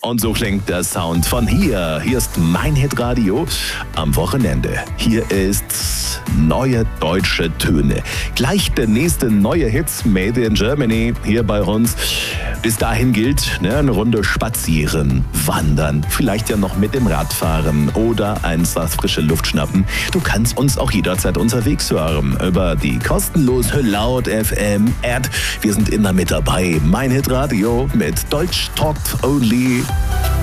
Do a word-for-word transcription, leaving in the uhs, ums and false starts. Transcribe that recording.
Und so klingt der Sound von hier. Hier ist mein Hitradio am Wochenende. Hier ist neue deutsche Töne. Gleich der nächste neue Hit Made in Germany hier bei uns. Bis dahin gilt, ne, eine Runde spazieren, wandern, vielleicht ja noch mit dem Rad fahren oder einfach frische Luft schnappen. Du kannst uns auch jederzeit unterwegs hören über die kostenlose Laut F M App. Wir sind immer mit dabei. Mein Hitradio mit Deutsch Talk Only.